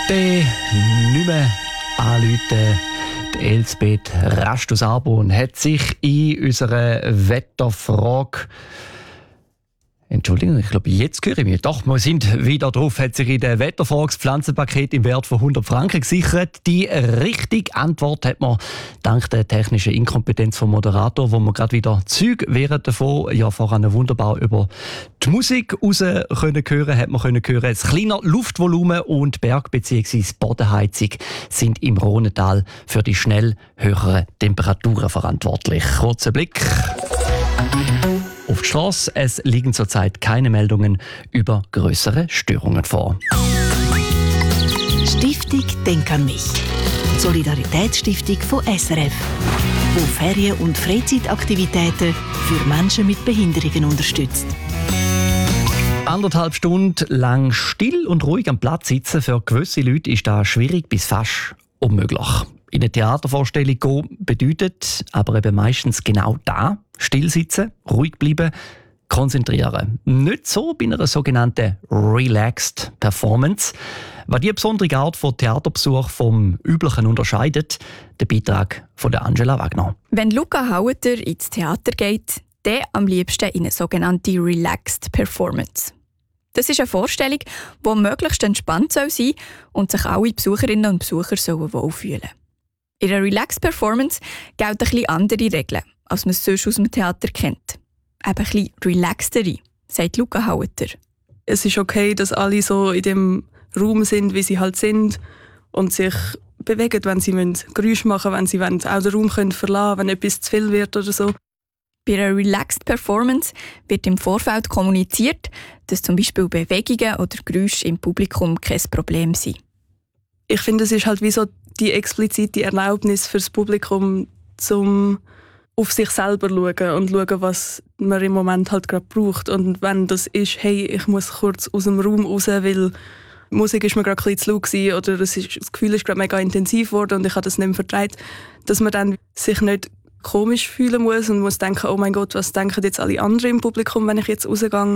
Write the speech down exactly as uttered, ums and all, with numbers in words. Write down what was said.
Nicht mehr anrufen. Die Elsbeth Rast aus Arbon hat sich in unserer Wetterfrage Entschuldigung, ich glaube, jetzt höre ich mich. Doch, wir sind wieder drauf. Hat sich in der Wetterfrage das Pflanzenpaket im Wert von hundert Franken gesichert. Die richtige Antwort hat man dank der technischen Inkompetenz vom Moderator, wo man gerade wieder Zeug während davon ja voran wunderbar über die Musik raus können hören, hat man können hören. Das kleine Luftvolumen und Berg- bzw. Bodenheizung sind im Rhonetal für die schnell höheren Temperaturen verantwortlich. Kurzer Blick auf die Strasse. Es liegen zurzeit keine Meldungen über grössere Störungen vor. Stiftung Denk an mich. Die Solidaritätsstiftung von S R F, die Ferien- und Freizeitaktivitäten für Menschen mit Behinderungen unterstützt. Anderthalb Stunden lang still und ruhig am Platz sitzen, für gewisse Leute ist das schwierig bis fast unmöglich. In eine Theatervorstellung gehen bedeutet aber eben meistens genau das: still sitzen, ruhig bleiben, konzentrieren. Nicht so bei einer sogenannten Relaxed Performance. Was die besondere Art von Theaterbesuch vom üblichen unterscheidet, der Beitrag von der Angela Wagner. Wenn Luca Haueter ins Theater geht, dann am liebsten in eine sogenannte Relaxed Performance. Das ist eine Vorstellung, die möglichst entspannt sein soll und sich alle Besucherinnen und Besucher wohlfühlen sollen. In einer Relaxed Performance gelten ein bisschen andere Regeln, als man es sonst aus dem Theater kennt. Eben ein bisschen relaxtere, sagt Luca Haueter. Es ist okay, dass alle so in dem Raum sind, wie sie halt sind und sich bewegen, wenn sie Geräusche machen wollen, wenn sie auch den Raum können verlassen können, wenn etwas zu viel wird oder so. Bei einer Relaxed Performance wird im Vorfeld kommuniziert, dass zum Beispiel Bewegungen oder Geräusche im Publikum kein Problem sind. Ich finde, es ist halt wie so die explizite Erlaubnis für das Publikum, zum auf sich selber zu schauen und schauen, was man im Moment halt gerade braucht. Und wenn das ist, hey, ich muss kurz aus dem Raum raus, weil die Musik ist mir gerade ein bisschen zu laut gewesen, oder das, ist, das Gefühl ist gerade mega intensiv geworden und ich habe das nicht mehr vertraut, dass man dann sich nicht komisch fühlen muss und muss denken, oh mein Gott, was denken jetzt alle anderen im Publikum, wenn ich jetzt rausgehe.